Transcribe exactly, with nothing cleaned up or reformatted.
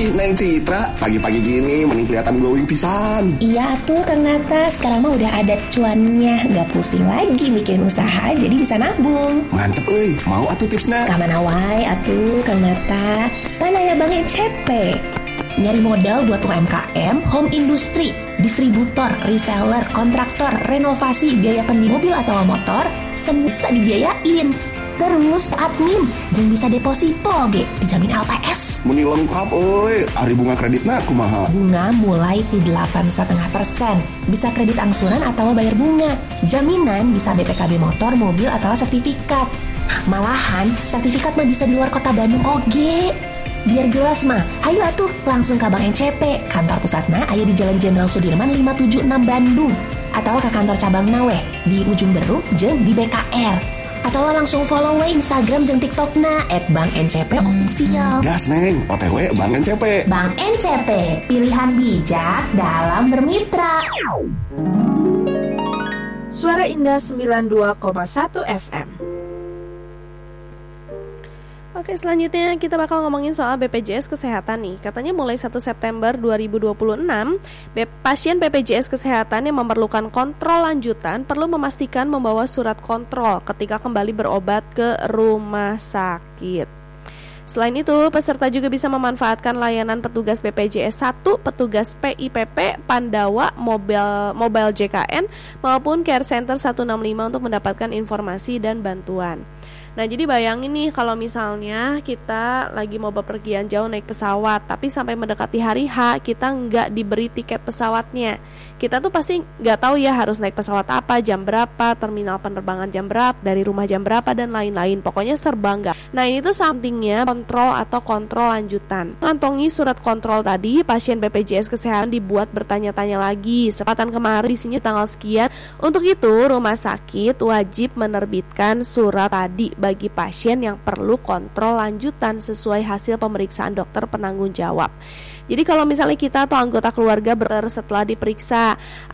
Ih, Neng Citra, pagi-pagi gini mending kelihatan glowing pisan. Iya tuh Kang Nata, sekarang mah udah ada cuannya, gak pusing lagi mikirin usaha, jadi bisa nabung. Mantep euy, mau atuh tipsna? Kamana wae atuh Kang Nata, kan aya Bank N C P. Nyari modal buat U M K M, home industri, distributor, reseller, kontraktor, renovasi, biaya pending mobil atau motor, semua bisa dibiayain. Terus admin, jeung bisa deposito ge, dijamin L P S. Muni lengkap euy, ari bunga kreditna kumaha? Bunga mulai di delapan koma lima persen. Bisa kredit angsuran atau bayar bunga. Jaminan bisa B P K B motor, mobil atau sertifikat. Malahan, sertifikat mah bisa di luar kota Bandung oge. Biar jelas mah, ayo atuh langsung ke Bank N C P. Kantor pusatna aya di Jalan Jenderal Sudirman lima tujuh enam Bandung. Atau ke kantor cabang Nawe di Ujung Beruk jeung di B K R. Atau langsung follow we Instagram jeung TikTokna et bank N C P official. Gas Neng, O T W Bank N C P. Bank N C P, pilihan bijak dalam bermitra. Suara Indah sembilan puluh dua koma satu F M. Oke, selanjutnya kita bakal ngomongin soal B P J S Kesehatan nih. Katanya mulai satu September dua ribu dua puluh enam, pasien B P J S Kesehatan yang memerlukan kontrol lanjutan perlu memastikan membawa surat kontrol ketika kembali berobat ke rumah sakit. Selain itu, peserta juga bisa memanfaatkan layanan petugas B P J S satu, petugas P I P P, Pandawa, Mobile, Mobile J K N, maupun Care Center seratus enam puluh lima untuk mendapatkan informasi dan bantuan. Nah, jadi bayangin nih kalau misalnya kita lagi mau bepergian jauh naik pesawat, tapi sampai mendekati hari H kita nggak diberi tiket pesawatnya. Kita tuh pasti nggak tahu ya harus naik pesawat apa, jam berapa, terminal penerbangan jam berapa, dari rumah jam berapa, dan lain-lain. Pokoknya serba nggak. Nah, ini tuh somethingnya kontrol atau kontrol lanjutan. Kantongi surat kontrol tadi, pasien B P J S Kesehatan dibuat bertanya-tanya lagi. Sepatan kemarin di sini tanggal sekian. Untuk itu, rumah sakit wajib menerbitkan surat tadi bagi pasien yang perlu kontrol lanjutan sesuai hasil pemeriksaan dokter penanggung jawab. Jadi kalau misalnya kita atau anggota keluarga ber setelah diperiksa